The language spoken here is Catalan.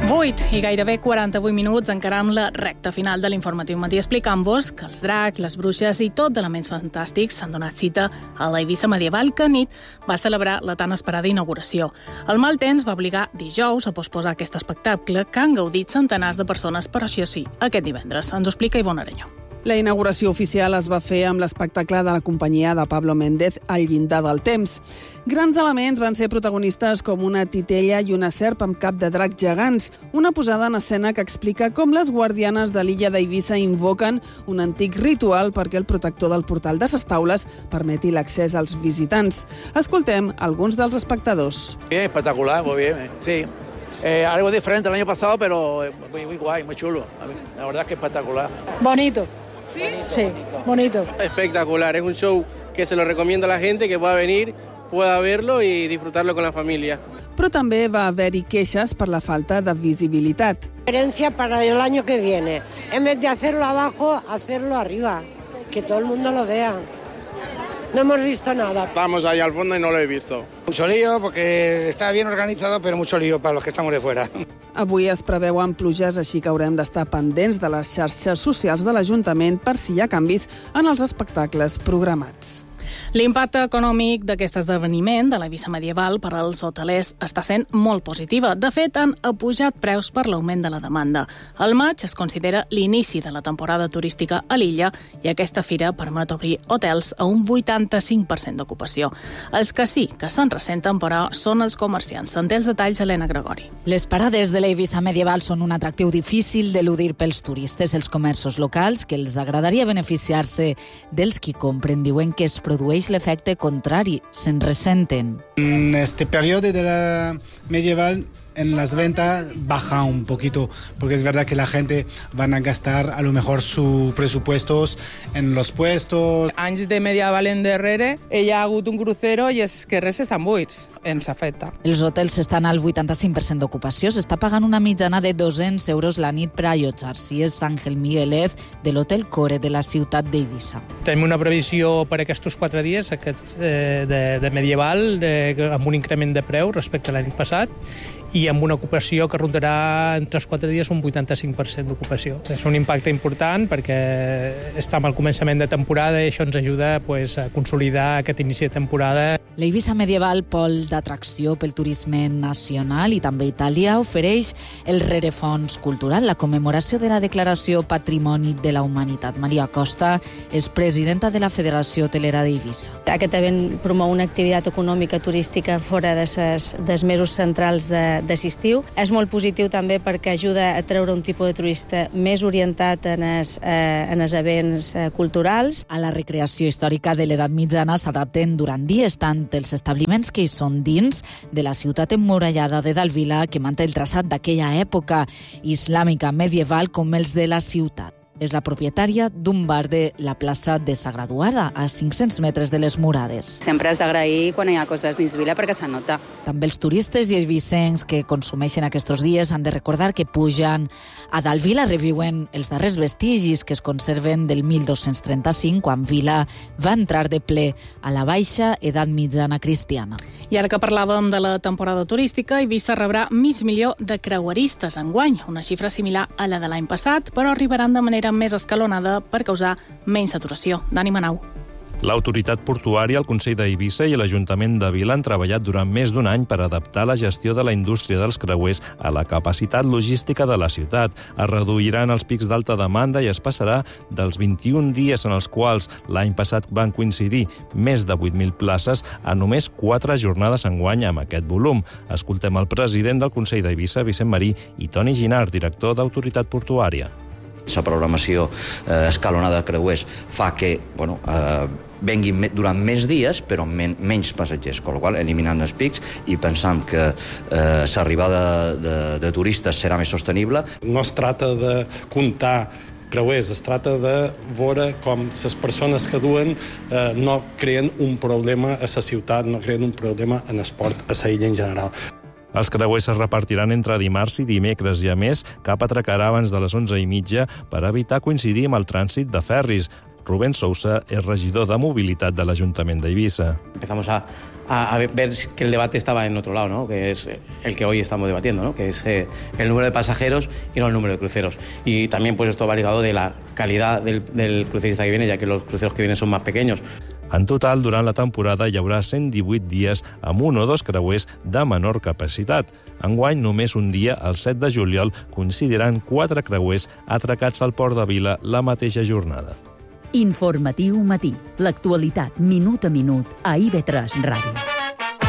8 i gairebé 48 minuts encaram la recta final de l'informatiu matí explicant-vos que els dracs, les bruixes i tot d'elements fantàstics s'han donat cita a la Eivissa medieval que anit va celebrar la tan esperada inauguració. El mal temps va obligar dijous a posposar aquest espectacle que han gaudit centenars de persones, però això sí, aquest divendres. Ens ho explica Ivonne Areño. La inauguració oficial es va fer amb l'espectacle de la companyia de Pablo Méndez al llindar del temps. Grans elements van ser protagonistes com una titella i una serp amb cap de drac gegants, una posada en escena que explica com les guardianes de l'illa d'Eivissa invoquen un antic ritual perquè el protector del portal de ses Taules permeti l'accés als visitants. Escoltem alguns dels espectadors. Bien, espectacular, muy bien, sí. Algo diferente al año pasado, pero muy guay, muy chulo. La verdad es que espectacular. Bonito. ¿Sí? Sí, bonito. Espectacular, es un show que se lo recomiendo a la gente que pueda venir, pueda verlo y disfrutarlo con la familia. Però també va haver-hi queixes per la falta de visibilitat. Diferencia para el año que viene. En vez de hacerlo abajo, hacerlo arriba. Que todo el mundo lo vea. No hemos visto nada. Estamos ahí al fondo y no lo he visto. Mucho lío porque está bien organizado, pero mucho lío para los que estamos de fuera. Avui es preveuen pluges, així que haurem d'estar pendents de les xarxes socials de l'Ajuntament per si hi ha canvis en els espectacles programats. L'impacte econòmic d'aquest esdeveniment de l'Eivissa medieval per als hotelers està sent molt positiva. De fet, han apujat preus per l'augment de la demanda. El maig es considera l'inici de la temporada turística a l'illa i aquesta fira permet obrir hotels a un 85% d'ocupació. Els que sí que se'n ressenten, però, són els comerciants. En té els detalls Helena Gregori. Les parades de l'Eivissa medieval són un atractiu difícil d'eludir pels turistes. Els comerços locals, que els agradaria beneficiar-se dels qui compren, diuen que es produeix l'efecte contrari, se'n ressenten. En este periodo de la medieval en las ventas baja un poquito, porque es verdad que la gente van a gastar a lo mejor sus presupuestos en los puestos. Anys de medieval endarrere hi ha hagut un crucero i els carrers estan buits, ens afecta. Els hotels estan al 85% d'ocupació, s'està pagant una mitjana de 200 euros la nit per allotjar-s'hi. És Àngel Miguelez de l'Hotel Core de la ciutat d'Eivissa. Tenim una previsió per aquests 4 dies de medieval amb un increment de preu respecte a l'any passat i amb una ocupació que rondarà en 3-4 dies un 85% d'ocupació. És un impacte important perquè estem al començament de temporada i això ens ajuda a consolidar aquest inici de temporada. L'Eivissa medieval, pol d'atracció pel turisme nacional i també italià, ofereix el rerefons cultural, la commemoració de la Declaració Patrimoni de la Humanitat. Maria Costa és presidenta de la Federació Hotelera d'Eivissa. Aquest event promou una activitat econòmica turística fora dels mesos centrals d'estiu. És molt positiu també perquè ajuda a treure un tipus de turista més orientat en els events culturals. A la recreació històrica de l'edat mitjana s'adapten durant dies tant els establiments que hi són dins de la ciutat emmurallada de Dalvila, que manté el traçat d'aquella època islàmica medieval, com els de la ciutat. És la propietària d'un bar de la plaça de Sa Graduada, a 500 metres de les murades. Sempre has d'agrair quan hi ha coses dins vila perquè s'anota. També els turistes i els vicencs que consumeixen aquests dies han de recordar que pujan a dalt Vila, reviuen els darrers vestigis que es conserven del 1235, quan Vila va entrar de ple a la baixa edat mitjana cristiana. I ara que parlàvem de la temporada turística, Eivissa rebrà 500.000 de creueristes enguany, una xifra similar a la de l'any passat, però arribaran de manera més escalonada per causar menys saturació. Dani Manau. L'autoritat portuària, el Consell d'Eivissa i l'Ajuntament de Vila han treballat durant més d'un any per adaptar la gestió de la indústria dels creuers a la capacitat logística de la ciutat. Es reduiran els pics d'alta demanda i es passarà dels 21 dies en els quals l'any passat van coincidir més de 8.000 places a només 4 jornades enguany amb aquest volum. Escoltem el president del Consell d'Eivissa, Vicent Marí, i Toni Ginard, director d'Autoritat Portuària. La programació escalonada de creuers fa que venguin durant més dies, però menys passatgers, amb la qual cosa eliminant els pics i pensant que l'arribada de turistes serà més sostenible. No es tracta de comptar creuers, es tracta de veure com les persones que duen no creen un problema a la ciutat, no creen un problema en esport a la illa en general. Els creuers es repartiran entre dimarts i dimecres i, a més, cap atracarà abans de les 11:30 per evitar coincidir amb el trànsit de ferris. Rubén Sousa és regidor de mobilitat de l'Ajuntament d'Eivissa. Empezamos a ver que el debate estaba en otro lado, ¿no? Que es el que hoy estamos debatiendo, ¿no? Que es el número de pasajeros y no el número de cruceros. Y también pues esto va ligado de la calidad del crucerista que viene, ya que los cruceros que vienen son más pequeños. En total, durant la temporada hi haurà 118 dies amb un o dos creuers de menor capacitat. Enguany, només un dia, el 7 de juliol, coincidiran 4 creuers atracats al Port de Vila la mateixa jornada. Informatiu matí. L'actualitat minut a minut a IB3 Ràdio.